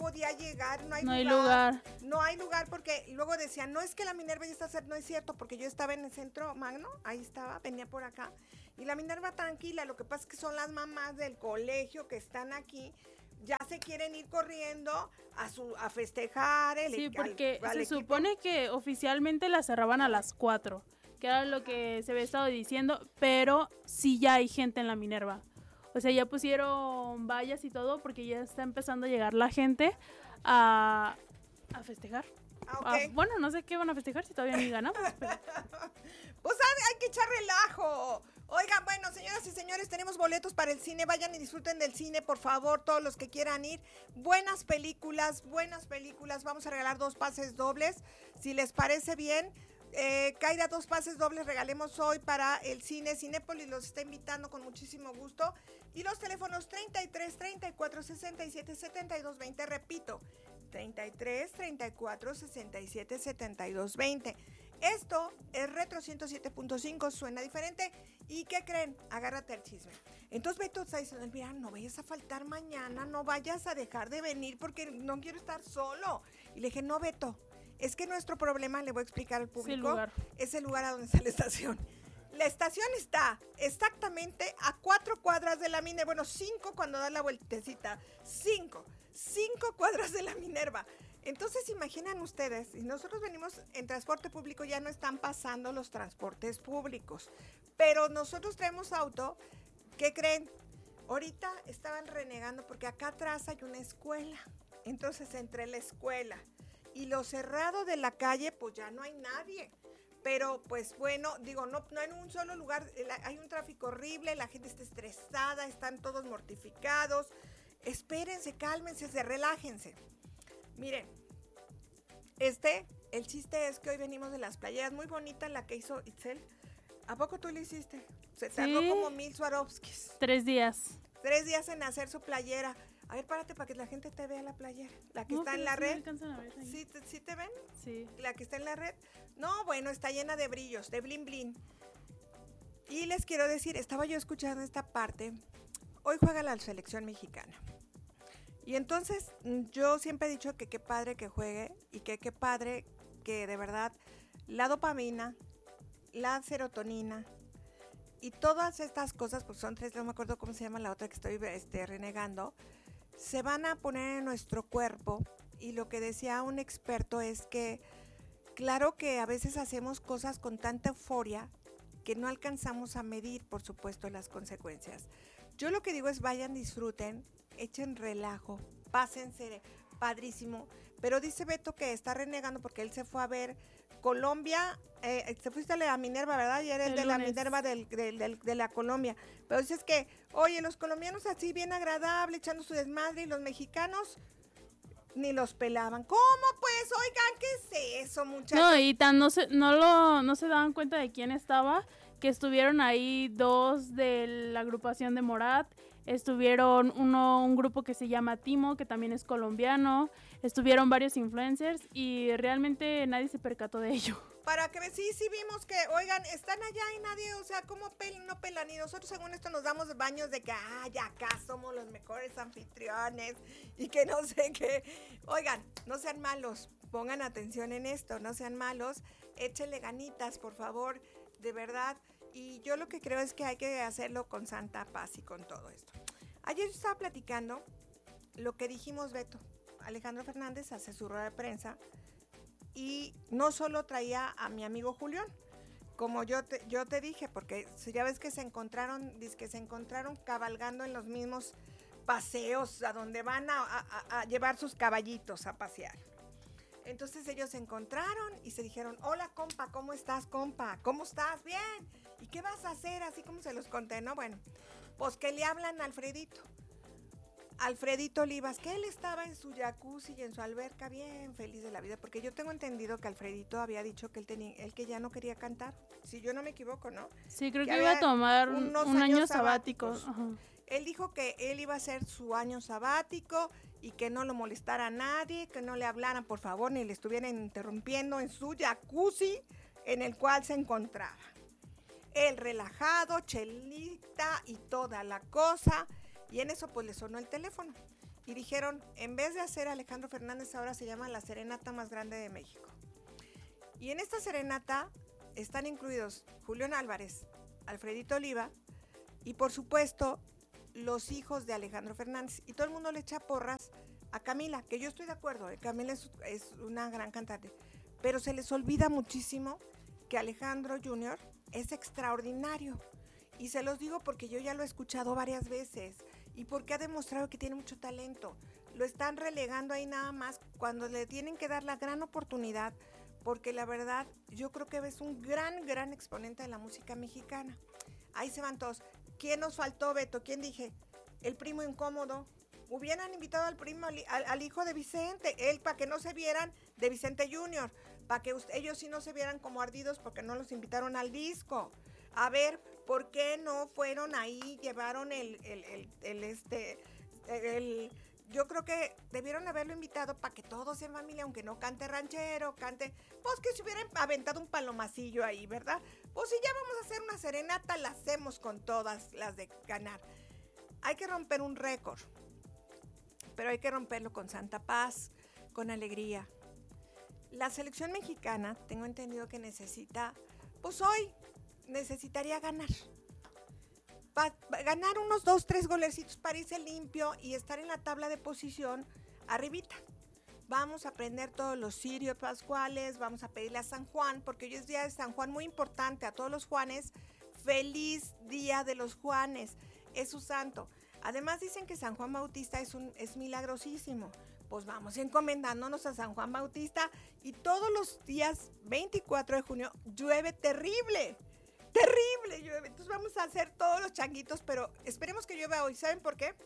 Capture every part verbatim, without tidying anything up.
podía llegar, no hay, no lugar, hay lugar. No hay lugar porque luego decían, no es que la Minerva ya está cerca, no es cierto, porque yo estaba en el centro Magno, ahí estaba, venía por acá, y la Minerva tranquila, lo que pasa es que son las mamás del colegio que están aquí, ya se quieren ir corriendo a su a festejar el Sí, al, porque al se equipo. supone que oficialmente la cerraban a las cuatro, que era lo que se había estado diciendo, pero sí ya hay gente en la Minerva. O sea, ya pusieron vallas y todo porque ya está empezando a llegar la gente a, a festejar. Ah, okay. Ah, bueno, no sé qué van a festejar si todavía ni ganamos. Pero... Pues hay, hay que echar relajo. Oigan, bueno, señoras y señores, tenemos boletos para el cine. Vayan y disfruten del cine, por favor, todos los que quieran ir. Buenas películas, buenas películas. Vamos a regalar dos pases dobles. Si les parece bien, eh, Kaira, dos pases dobles regalemos hoy para el cine. Cinépolis los está invitando con muchísimo gusto. Y los teléfonos treinta y tres, treinta y cuatro, sesenta y siete, setenta y dos, veinte. Repito, treinta y tres, treinta y cuatro, sesenta y siete, setenta y dos, veinte. Esto es Retro ciento siete punto cinco, suena diferente. ¿Y qué creen? Agárrate el chisme. Entonces Beto está diciendo, mira, no vayas a faltar mañana, no vayas a dejar de venir porque no quiero estar solo. Y le dije, no, Beto, es que nuestro problema, le voy a explicar al público, sí, el lugar. Es el lugar a donde está la estación. La estación está exactamente a cuatro cuadras de la Minerva, bueno, cinco cuando da la vueltecita, cinco, cinco cuadras de la Minerva. Entonces imaginan ustedes, si nosotros venimos en transporte público, ya no están pasando los transportes públicos, pero nosotros traemos auto, ¿qué creen? Ahorita estaban renegando porque acá atrás hay una escuela, entonces entre la escuela y lo cerrado de la calle, pues ya no hay nadie. Pero pues bueno, digo, no, no en un solo lugar, hay un tráfico horrible, la gente está estresada, están todos mortificados. Espérense, cálmense, se relájense. Miren, este, el chiste es que hoy venimos de las playeras, muy bonita la que hizo Itzel. ¿A poco tú le hiciste? Se tardó sí. como mil Swarovskis. Tres días. Tres días en hacer su playera. A ver, párate para que la gente te vea la playera. La que no, está en la sí red. ¿Sí, ¿Sí te ven? Sí. La que está en la red. No, bueno, está llena de brillos, de blin blin. Y les quiero decir, estaba yo escuchando esta parte. Hoy juega la selección mexicana. Y entonces yo siempre he dicho que qué padre que juegue y que qué padre que de verdad la dopamina, la serotonina y todas estas cosas, pues son tres, no me acuerdo cómo se llama la otra que estoy este, renegando, se van a poner en nuestro cuerpo. Y lo que decía un experto es que claro que a veces hacemos cosas con tanta euforia que no alcanzamos a medir, por supuesto, las consecuencias. Yo lo que digo es vayan, disfruten, echen relajo, pásense padrísimo. Pero dice Beto que está renegando porque él se fue a ver Colombia, eh, se fuiste a la Minerva, ¿verdad? Y eres el de lunes. La Minerva del, del, del, de la Colombia. Pero dices que, oye, los colombianos así bien agradable, echando su desmadre, y los mexicanos ni los pelaban. ¿Cómo pues? Oigan, ¿qué es eso, muchachos? No, y tan no se, no lo, no se daban cuenta de quién estaba, que estuvieron ahí dos de la agrupación de Morat, estuvieron uno, un grupo que se llama Timo, que también es colombiano, estuvieron varios influencers y realmente nadie se percató de ello. Para que sí, sí vimos que, oigan, están allá y nadie, o sea, ¿cómo pelan, no pelan? Y nosotros según esto nos damos baños de que, ay, acá somos los mejores anfitriones y que no sé qué. Oigan, no sean malos, pongan atención en esto, no sean malos, échenle ganitas, por favor, de verdad. Y yo lo que creo es que hay que hacerlo con santa paz y con todo esto. Ayer yo estaba platicando lo que dijimos, Beto. Alejandro Fernández hace su rueda de prensa y no solo traía a mi amigo Julián, como yo te, yo te dije, porque ya ves que se encontraron, dice que se encontraron cabalgando en los mismos paseos a donde van a, a, a llevar sus caballitos a pasear. Entonces ellos se encontraron y se dijeron, hola compa, ¿cómo estás compa? ¿Cómo estás? Bien. ¿Y qué vas a hacer? Así como se los conté, ¿no? Bueno, pues que le hablan a Alfredito. Alfredito Olivas, que él estaba en su jacuzzi y en su alberca bien feliz de la vida, porque yo tengo entendido que Alfredito había dicho que él, tenía, él que ya no quería cantar, si yo no me equivoco, ¿no? Sí, creo que, que iba a tomar un, un año sabático. sabático. Él dijo que él iba a hacer su año sabático y que no lo molestara a nadie, que no le hablaran, por favor, ni le estuvieran interrumpiendo en su jacuzzi en el cual se encontraba. Él relajado, chelita y toda la cosa. Y en eso pues le sonó el teléfono. y dijeron, en vez de hacer Alejandro Fernández, ahora se llama la serenata más grande de México. Y en esta serenata están incluidos Julián Álvarez, Alfredito Oliva y por supuesto los hijos de Alejandro Fernández. Y todo el mundo le echa porras a Camila, que yo estoy de acuerdo, ¿eh? Camila es, es una gran cantante, pero se les olvida muchísimo que Alejandro junior es extraordinario. Y se los digo porque yo ya lo he escuchado varias veces y porque ha demostrado que tiene mucho talento. Lo están relegando ahí nada más cuando le tienen que dar la gran oportunidad, porque la verdad yo creo que es un gran, gran exponente de la música mexicana. Ahí se van todos. ¿Quién nos faltó, Beto? ¿Quién dije? El primo incómodo. Hubieran invitado al primo, al, al hijo de Vicente, él para que no se vieran de Vicente junior, para que usted, ellos sí no se vieran como ardidos porque no los invitaron al disco. A ver, ¿por qué no fueron ahí, llevaron el, el, el, el este, el, yo creo que debieron haberlo invitado para que todos en familia, aunque no cante ranchero, cante, pues que se hubieran aventado un palomacillo ahí, ¿verdad? Pues si ya vamos a hacer una serenata, la hacemos con todas las de ganar. Hay que romper un récord, pero hay que romperlo con santa paz, con alegría. La selección mexicana, tengo entendido que necesita, pues hoy, necesitaría ganar. Pa, pa, ganar unos dos, tres golercitos para irse limpio y estar en la tabla de posición arribita. Vamos a aprender todos los cirios pascuales, vamos a pedirle a San Juan, porque hoy es día de San Juan, muy importante, a todos los Juanes, feliz día de los Juanes, es su santo. Además dicen que San Juan Bautista es, un, es milagrosísimo. Pues vamos encomendándonos a San Juan Bautista y todos los días veinticuatro de junio llueve terrible. Terrible llueve, entonces vamos a hacer todos los changuitos, pero esperemos que llueva hoy. ¿Saben por qué?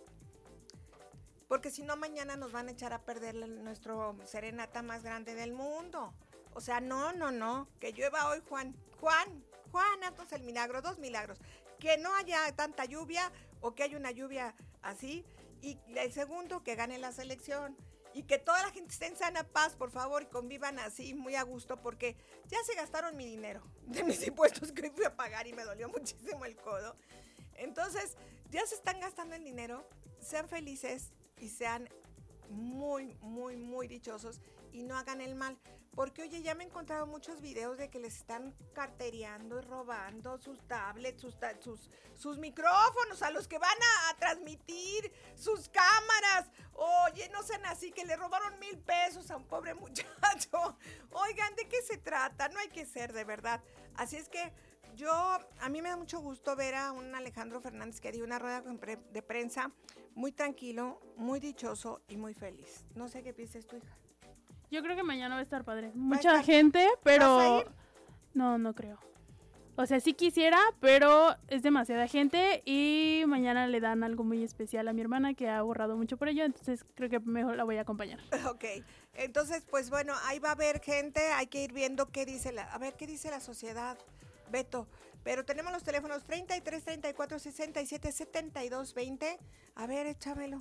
Porque si no mañana nos van a echar a perder nuestro serenata más grande del mundo. O sea, no, no, no, que llueva hoy, Juan. Juan, Juan, haznos el milagro, dos milagros. Que no haya tanta lluvia o que haya una lluvia así. Y el segundo, que gane la selección. Y que toda la gente esté en sana paz, por favor, y convivan así, muy a gusto, porque ya se gastaron mi dinero de mis impuestos que hoy fui a pagar y me dolió muchísimo el codo. Entonces, ya se están gastando el dinero, sean felices y sean muy, muy, muy dichosos y no hagan el mal. Porque, oye, ya me he encontrado muchos videos de que les están cartereando y robando sus tablets, sus, ta- sus, sus micrófonos a los que van a, a transmitir, sus cámaras. Oye, no sean así, que le robaron mil pesos a un pobre muchacho. Oigan, ¿de qué se trata? No hay que ser, de verdad. Así es que yo, a mí me da mucho gusto ver a un Alejandro Fernández que dio una rueda de prensa muy tranquilo, muy dichoso y muy feliz. No sé qué piensas tú, hija. Yo creo que mañana va a estar padre. Mucha gente, pero... ¿Vas a ir? No, no creo. O sea, sí quisiera, pero es demasiada gente y mañana le dan algo muy especial a mi hermana que ha ahorrado mucho por ello, entonces creo que mejor la voy a acompañar. Ok, entonces pues bueno, ahí va a haber gente, hay que ir viendo qué dice la... A ver, ¿qué dice la sociedad, Beto? Pero tenemos los teléfonos treinta y tres, treinta y cuatro, sesenta y siete, setenta y dos, veinte. A ver, échamelo.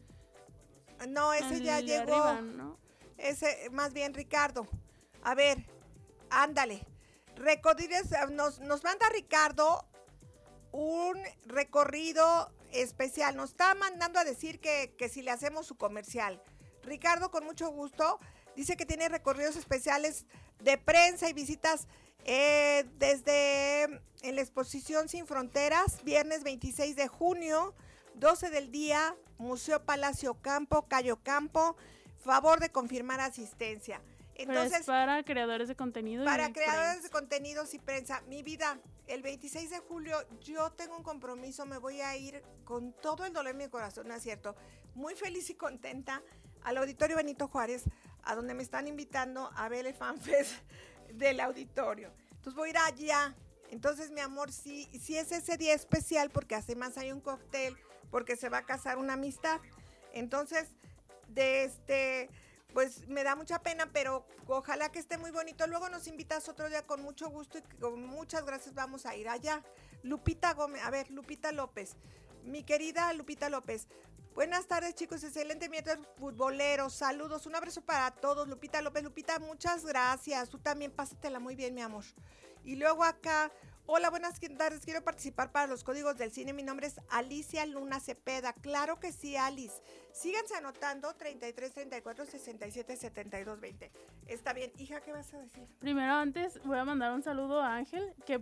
No, ese El ya de llegó. arriba, ¿no? Ese, más bien, Ricardo. A ver, ándale. Recorridos, nos, nos manda Ricardo un recorrido especial. Nos está mandando a decir que, que si le hacemos su comercial. Ricardo, con mucho gusto, dice que tiene recorridos especiales de prensa y visitas eh, desde en la exposición Sin Fronteras, viernes veintiséis de junio, doce del día, Museo Palacio Campo, Cayo Campo. Favor de confirmar asistencia. Entonces, Pero es para creadores de contenido. Para y creadores prensa. de contenidos y prensa. Mi vida, el veintiséis de julio yo tengo un compromiso, me voy a ir con todo el dolor en mi corazón, ¿no es cierto? Muy feliz y contenta al Auditorio Benito Juárez, a donde me están invitando a ver el FanFest del auditorio. Entonces voy a ir allá. Entonces, mi amor, sí, sí es ese día especial porque además hay un cóctel, porque se va a casar una amistad. Entonces, de este, pues me da mucha pena, pero ojalá que esté muy bonito. Luego nos invitas otro día con mucho gusto y con muchas gracias vamos a ir allá. Lupita Gómez, a ver, Lupita López, mi querida Lupita López. Buenas tardes, chicos, excelente miércoles futbolero, saludos, un abrazo para todos. Lupita López, Lupita, muchas gracias, tú también pásatela muy bien, mi amor. Y luego acá, Hola, buenas tardes. Quiero participar para los códigos del cine. Mi nombre es Alicia Luna Cepeda. Claro que sí, Alice. Síganse anotando treinta y tres, treinta y cuatro, sesenta y siete, setenta y dos, veinte. Está bien. Hija, ¿qué vas a decir? Primero, antes voy a mandar un saludo a Ángel, que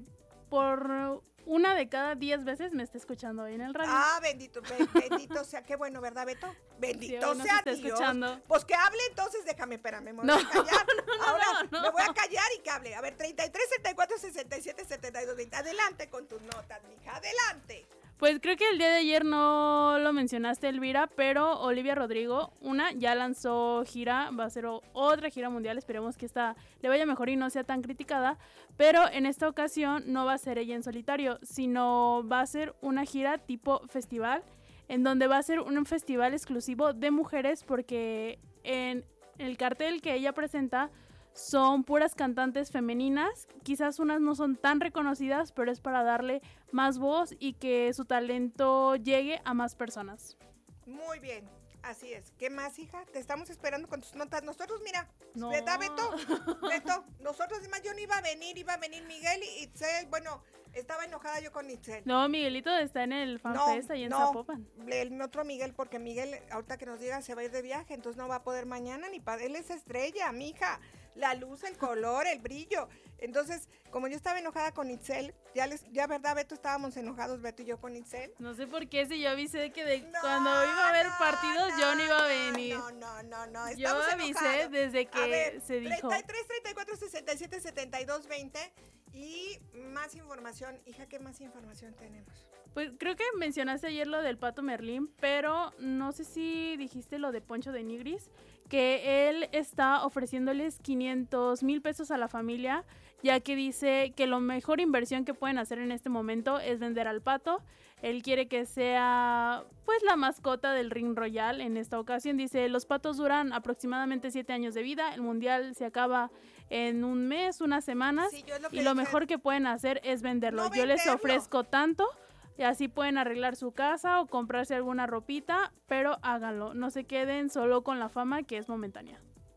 por una de cada diez veces me está escuchando ahí en el radio. Ah, bendito, bendito sea. Qué bueno, ¿verdad, Beto? Bendito sí, sea Dios. Escuchando. Pues que hable entonces, déjame, espérame, me voy no, a callar. No, no, Ahora no, no. me voy a callar y que hable. A ver, treinta y tres, treinta y cuatro, sesenta y siete, setenta y dos, veinte. Adelante con tus notas, mija, adelante. Pues creo que el día de ayer no lo mencionaste, Elvira, pero Olivia Rodrigo, una, ya lanzó gira, va a ser o- otra gira mundial, esperemos que esta le vaya mejor y no sea tan criticada, pero en esta ocasión no va a ser ella en solitario, sino va a ser una gira tipo festival, en donde va a ser un festival exclusivo de mujeres, porque en el cartel que ella presenta son puras cantantes femeninas, quizás unas no son tan reconocidas, pero es para darle más voz y que su talento llegue a más personas. Muy bien, así es. ¿Qué más, hija? Te estamos esperando con tus notas. Nosotros, mira, No. ¿verdad, Beto? Beto, nosotros, además, yo no iba a venir, iba a venir Miguel y Itzel. Bueno, estaba enojada yo con Itzel. No, Miguelito está en el FanFest ahí en no, Zapopan. El otro Miguel, porque Miguel, ahorita que nos diga, se va a ir de viaje, entonces no va a poder mañana ni para él es estrella, mija. La luz, el color, el brillo. Entonces, como yo estaba enojada con Itzel, ya les, ya verdad, Beto, estábamos enojados, Beto y yo con Itzel. No sé por qué, si yo avisé que de No, cuando iba a haber no, partidos no, yo no iba a venir. No, no, no, no. Yo Estamos avisé enojados. desde que A ver, se dijo. treinta y tres, treinta y cuatro, sesenta y siete, setenta y dos, veinte. Y más información. Hija, ¿qué más información tenemos? Pues creo que mencionaste ayer lo del Pato Merlín, pero no sé si dijiste lo de Poncho de Nigris, que él está ofreciéndoles quinientos mil pesos a la familia, ya que dice que la mejor inversión que pueden hacer en este momento es vender al pato. Él quiere que sea pues la mascota del Ring Royal en esta ocasión. Dice, los patos duran aproximadamente siete años de vida, el mundial se acaba en un mes, unas semanas, Sí, yo es lo que y lo dije. mejor que pueden hacer es venderlo. No Yo les venderlo. ofrezco tanto. Y así pueden arreglar su casa o comprarse alguna ropita, pero háganlo. No se queden solo con la fama que es momentánea.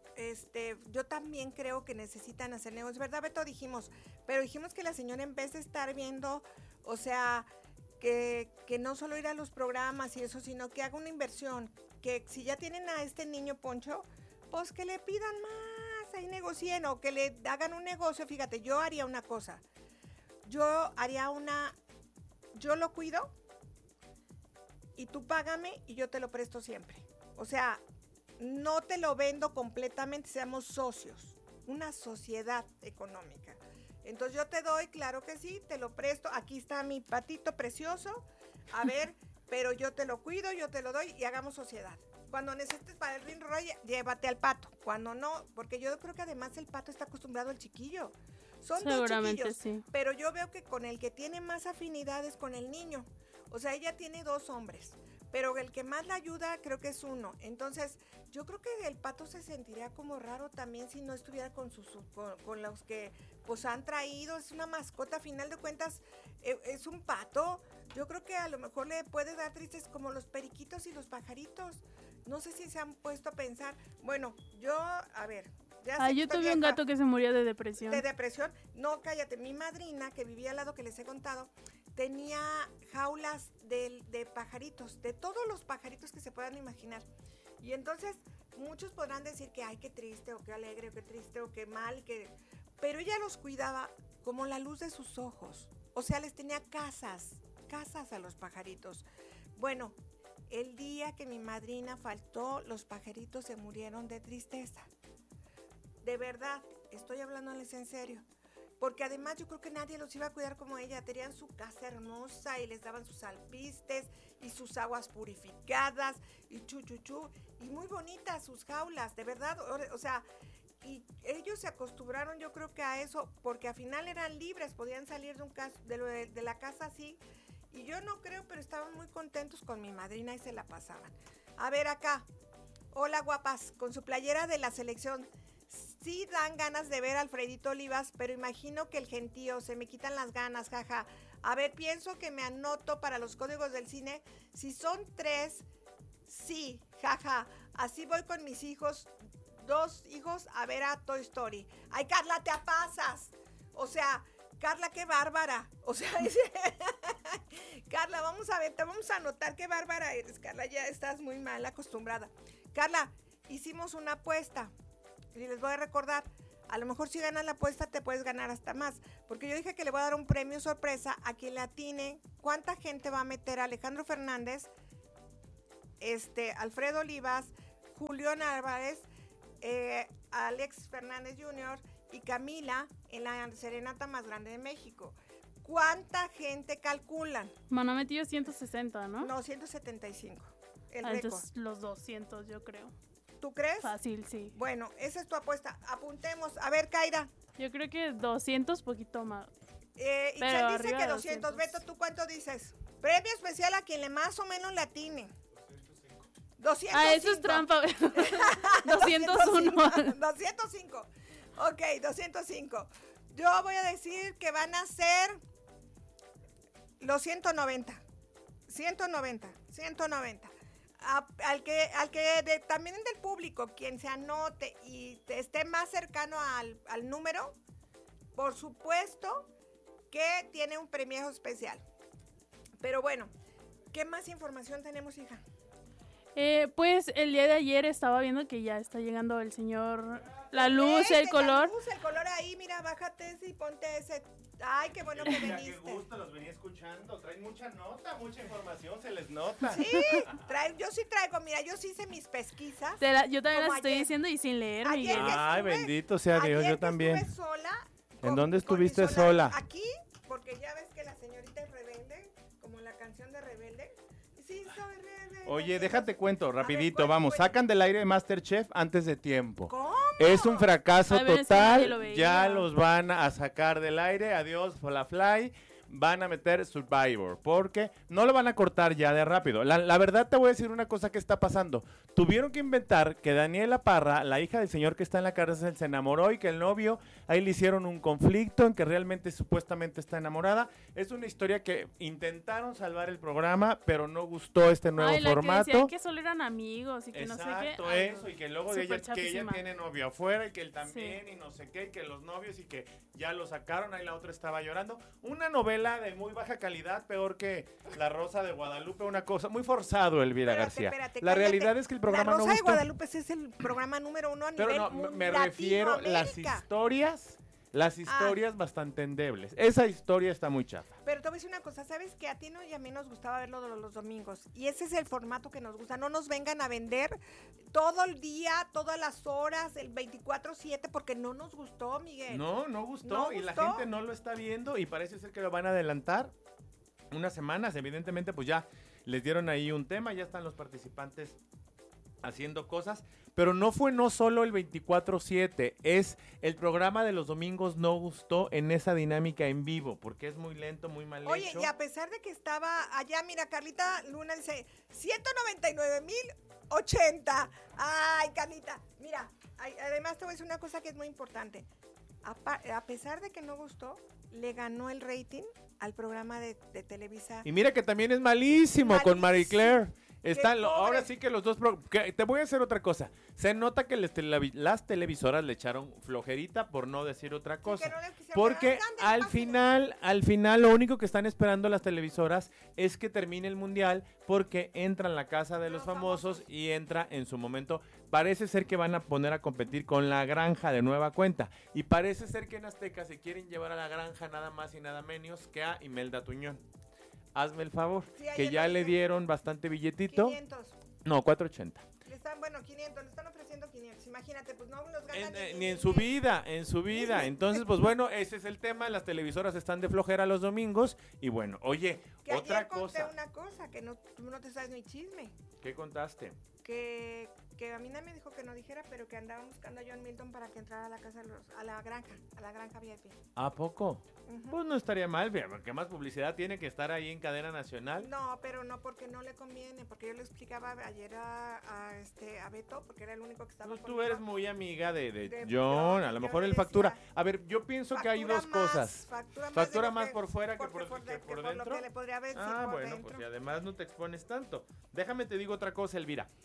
Este, yo también creo que necesitan hacer negocios, ¿verdad, Beto? Dijimos, pero dijimos que la señora en vez de estar viendo, o sea, que, que no solo ir a los programas y eso, sino que haga una inversión, que si ya tienen a este niño Poncho, pues que le pidan más, ahí negocien, o que le hagan un negocio. Fíjate, yo haría una cosa, yo haría una, yo lo cuido y tú págame y yo te lo presto siempre. O sea, no te lo vendo completamente, seamos socios, una sociedad económica. Entonces yo te doy, claro que sí, te lo presto, aquí está mi patito precioso, a ver, pero yo te lo cuido, yo te lo doy y hagamos sociedad. Cuando necesites para el Ring Royal, llévate al pato, cuando no, porque yo creo que además el pato está acostumbrado al chiquillo. Son Seguramente dos chiquillos, sí. pero yo veo que con el que tiene más afinidad es con el niño. O sea, ella tiene dos hombres, pero el que más la ayuda creo que es uno. Entonces, yo creo que el pato se sentiría como raro también si no estuviera con sus con, con los que pues han traído. Es una mascota, a final de cuentas, eh, es un pato. Yo creo que a lo mejor le puede dar tristes como los periquitos y los pajaritos. No sé si se han puesto a pensar. Bueno, yo, a ver. Ya Ah, sé que yo estoy tuve un vieja. gato que se murió de depresión. De depresión. No, cállate. Mi madrina, que vivía al lado, que les he contado, tenía jaulas de, de pajaritos, de todos los pajaritos que se puedan imaginar. Y entonces, muchos podrán decir que ay, qué triste, o qué alegre, o qué triste, o qué mal, que... pero ella los cuidaba como la luz de sus ojos. O sea, les tenía casas, casas a los pajaritos. Bueno, el día que mi madrina faltó, los pajaritos se murieron de tristeza. De verdad, estoy hablándoles en serio. Porque además yo creo que nadie los iba a cuidar como ella. Tenían su casa hermosa y les daban sus alpistes y sus aguas purificadas y chu, chu, chu. Y muy bonitas sus jaulas, de verdad. O, o sea, y ellos se acostumbraron yo creo que a eso, porque al final eran libres, podían salir de, un cas- de, lo de, de la casa así. Y yo no creo, pero estaban muy contentos con mi madrina y se la pasaban. A ver acá. Hola guapas, con su playera de la selección. Sí dan ganas de ver a Alfredito Olivas, pero imagino que el gentío, se me quitan las ganas, jaja. A ver, pienso que me anoto para los códigos del cine. Si son tres, sí, jaja. Así voy con mis hijos, dos hijos, a ver a Toy Story. Ay, Carla, te pasas. O sea, Carla, qué bárbara. O sea, dice, Carla, vamos a ver, te vamos a anotar qué bárbara eres. Carla, ya estás muy mal acostumbrada. Carla, hicimos una apuesta y les voy a recordar, a lo mejor si ganas la apuesta te puedes ganar hasta más, porque yo dije que le voy a dar un premio sorpresa a quien le atine cuánta gente va a meter a Alejandro Fernández, este, Alfredo Olivas, Julián Álvarez, eh, Alex Fernández junior y Camila en la serenata más grande de México. ¿Cuánta gente calculan? Bueno, ha metido ciento sesenta, ¿no? No, ciento setenta y cinco. El ah, récord. entonces los doscientos, yo creo. ¿Tú crees? Fácil, sí. Bueno, esa es tu apuesta. Apuntemos. A ver, Kaira. Yo creo que doscientos, poquito más. Eh, Pero Itzel dice que doscientos. doscientos. Beto, ¿tú cuánto dices? Premio especial a quien le más o menos le atine. doscientos cinco. Ah, eso es trampa. doscientos uno. doscientos cinco. Ok, doscientos cinco. Yo voy a decir que van a ser los ciento noventa. ciento noventa. ciento noventa. A, al que, al que de, también del público, quien se anote y te esté más cercano al, al número, por supuesto que tiene un premio especial. Pero bueno, ¿qué más información tenemos, hija? Eh, pues el día de ayer estaba viendo que ya está llegando el señor, la luz, el color. La luz, el color ahí, mira, bájate ese y ponte ese. Ay, qué bueno que Mira, viniste. qué gusto, los venía escuchando. Traen mucha nota, mucha información, se les nota. Sí, trae, yo sí traigo, mira, yo sí hice mis pesquisas. Te la- yo también Como las estoy ayer. diciendo y sin leer, Ayer Miguel. que Ay, estuve- bendito sea Dios, ayer yo que también. estuve sola. ¿En dónde mi estuviste sola- sola? Aquí, porque ya ves que la señorita es rebelde, como la canción de Rebelde. Sí, soy rebelde. Oye, déjate cuento, rapidito, ¿cuál- vamos. cuál? Sacan del aire MasterChef antes de tiempo. ¿Cómo? Es un fracaso Ay, pero es que nadie lo total. veía. Ya los van a sacar del aire. Adiós, Fly. Van a meter Survivor, porque no lo van a cortar ya de rápido. La, la verdad te voy a decir una cosa que está pasando. Tuvieron que inventar que Daniela Parra, la hija del señor que está en la cárcel, se enamoró y que el novio, ahí le hicieron un conflicto en que realmente supuestamente está enamorada. Es una historia que intentaron salvar el programa, pero no gustó este nuevo Ay, la formato. que decía que solo eran amigos y que no sé qué. Exacto, Ay, eso, y que luego de ella, súper que ella chafísima. tiene novio afuera y que él también, Sí. y no sé qué, y que los novios y que ya lo sacaron, ahí la otra estaba llorando. Una novela de muy baja calidad, peor que La Rosa de Guadalupe, una cosa, muy forzado, Elvira Espérate, García. espérate, la cállate. realidad es que el programa La Rosa no de gustó. Guadalupe ese es el programa número uno a Pero nivel no, me- me mun- refiero las Latinoamérica. historias, las historias bastante endebles. Esa historia está muy chafa. Pero te voy a decir una cosa, ¿sabes que a ti no y a mí nos gustaba verlo de los, los domingos? Y ese es el formato que nos gusta. No nos vengan a vender todo el día, todas las horas, el veinticuatro siete, porque no nos gustó, Miguel. No, no gustó ¿No y la gustó? gente no lo está viendo y parece ser que lo van a adelantar unas semanas. Evidentemente, pues ya les dieron ahí un tema, ya están los participantes haciendo cosas, pero no fue no solo el veinticuatro siete, es el programa de los domingos no gustó en esa dinámica en vivo, porque es muy lento, muy mal Oye, hecho. y a pesar de que estaba allá, mira, Carlita Luna dice ciento noventa y nueve mil ochenta. Ay, Carlita, mira, ay, además te voy a decir una cosa que es muy importante. A, pa- a pesar de que no gustó, le ganó el rating al programa de, de Televisa. Y mira que también es malísimo, con Marie Claire. Están, lo- pobre. ahora sí que los dos... pro- que- te voy a hacer otra cosa. Se nota que les televi- las televisoras le echaron flojerita, por no decir otra cosa. que no le quisieron Porque dar grande al página. final, al final lo único que están esperando las televisoras es que termine el mundial, porque entra en la casa de los Los famosos, famosos. y entra en su momento. Parece ser que van a poner a competir con La Granja de nueva cuenta. Y parece ser que en Azteca se quieren llevar a La Granja nada más y nada menos que a Imelda Tuñón. Hazme el favor, Sí, ayer que ya lo le dije. dieron bastante billetito. quinientos. No, cuatrocientos ochenta. Le están, bueno, quinientos, le están ofreciendo quinientos. Imagínate, pues no los ganan En, eh, ni, ni en su ni- vida, en su vida. Entonces, pues bueno, ese es el tema. Las televisoras están de flojera los domingos. Y bueno, oye, Que otra ayer conté cosa. una cosa, que no, tú no te sabes mi chisme. ¿Qué contaste? Que, que a mí nadie me dijo que no dijera, pero que andaban buscando a John Milton para que entrara a la casa de los, a la granja, a la granja V I P. ¿A poco? Ujú. Pues no estaría mal, fíjate, porque más publicidad tiene que estar ahí en cadena nacional. No, pero no porque no le conviene, porque yo le explicaba ayer a, a este a Beto, porque era el único que estaba Pues tú conmigo. eres muy amiga de, de De John, John, a lo yo mejor le él factura. decía, A ver, yo pienso que hay Factura dos más, cosas. Factura más, Factura de lo más que- por fuera que porque por, por que de- por que por dentro. lo que le podría decir Ah, por bueno, dentro. pues y además no te expones tanto. Déjame te digo otra cosa, Elvira.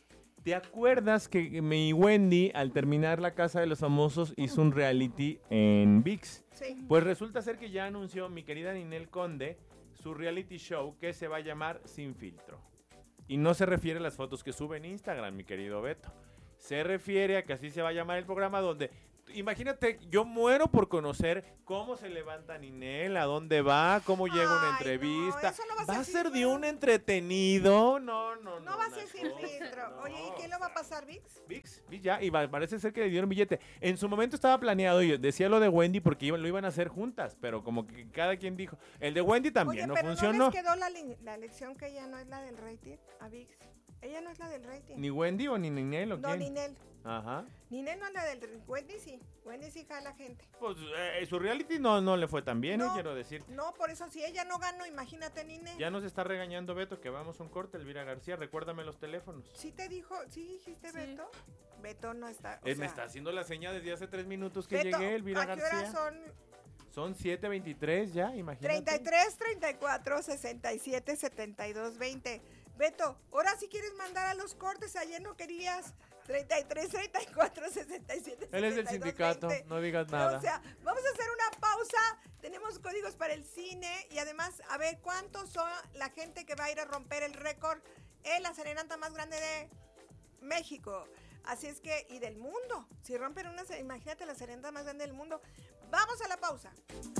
¿Te acuerdas que mi Wendy, al terminar La Casa de los Famosos, hizo un reality en ViX? Sí. Pues resulta ser que ya anunció mi querida Ninel Conde su reality show que se va a llamar Sin Filtro. Y no se refiere a las fotos que sube en Instagram, mi querido Beto. Se refiere a que así se va a llamar el programa donde... Imagínate, yo muero por conocer cómo se levanta Ninel, a dónde va, cómo llega una Ay, entrevista. no, eso no va a ¿Va a ser ser sin de un entretenido? No, no, no. No va a ser una sin cosa, filtro. no, Oye, ¿y quién lo va a pasar, ViX? ViX, ViX ya, y va- parece ser que le dieron billete. En su momento estaba planeado, y decía lo de Wendy porque iban, lo iban a hacer juntas, pero como que cada quien dijo. El de Wendy también Oye, no pero funcionó. ¿no les quedó la, li- la lección que ella no es la del rating a ViX? Ella no es la del rating. ¿Ni Wendy o ni Ninel o No, quién? Ninel. Ajá. Ninel no es la del rating. Wendy sí. Wendy sí jala gente. Pues eh, su reality no, no le fue tan bien, No. ¿eh? Quiero decir. No, por eso si ella no ganó, imagínate, Ninel. Ya nos está regañando Beto que vamos a un corte, Elvira García. Recuérdame los teléfonos. Sí te dijo, sí dijiste Sí. Beto. Beto no está. o Él me sea, está haciendo la seña desde hace tres minutos que Beto, llegué, Elvira ¿a qué García. horas son? Son siete veintitrés ya, imagínate. treinta y tres, treinta y cuatro, sesenta y siete, setenta y dos, veinte. Beto, ahora sí quieres mandar a los cortes, ayer no querías. treinta y tres, treinta y cuatro, sesenta y siete, Él es del setenta y dos, sindicato, veinte. no digas nada. O sea, vamos a hacer una pausa. Tenemos códigos para el cine y además a ver cuántos son la gente que va a ir a romper el récord en la serenata más grande de México. Así es que, y del mundo. Si rompen una, imagínate la serenata más grande del mundo. Vamos a la pausa.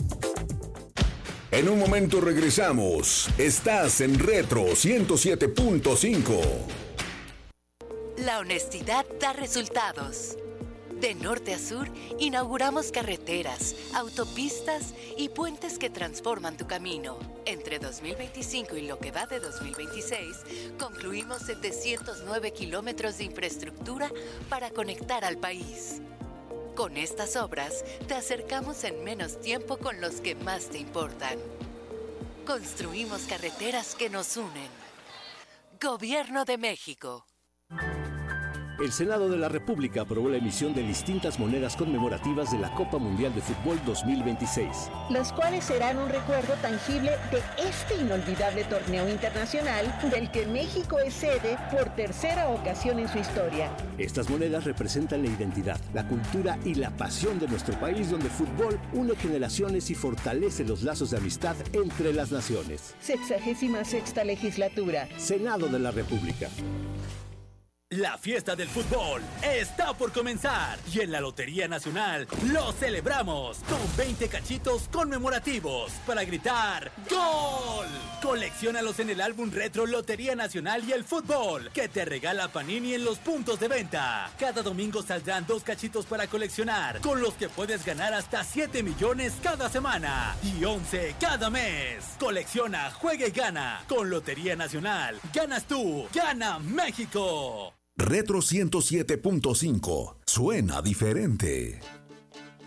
En un momento regresamos. Estás en Retro ciento siete punto cinco. La honestidad da resultados. De norte a sur, inauguramos carreteras, autopistas y puentes que transforman tu camino. Entre dos mil veinticinco y lo que va de dos mil veintiséis, concluimos setecientos nueve kilómetros de infraestructura para conectar al país. Con estas obras, te acercamos en menos tiempo con los que más te importan. Construimos carreteras que nos unen. Gobierno de México. El Senado de la República aprobó la emisión de distintas monedas conmemorativas de la Copa Mundial de Fútbol dos mil veintiséis. Las cuales serán un recuerdo tangible de este inolvidable torneo internacional del que México es sede por tercera ocasión en su historia. Estas monedas representan la identidad, la cultura y la pasión de nuestro país, donde el fútbol une generaciones y fortalece los lazos de amistad entre las naciones. Sexagésima sexta legislatura. Senado de la República. La fiesta del fútbol está por comenzar y en la Lotería Nacional lo celebramos con veinte cachitos conmemorativos para gritar ¡Gol! Colecciónalos en el álbum retro Lotería Nacional y el Fútbol que te regala Panini en los puntos de venta. Cada domingo saldrán dos cachitos para coleccionar, con los que puedes ganar hasta siete millones cada semana y once cada mes. Colecciona, juega y gana. Con Lotería Nacional, ganas tú, gana México. Retro ciento siete punto cinco. Suena diferente.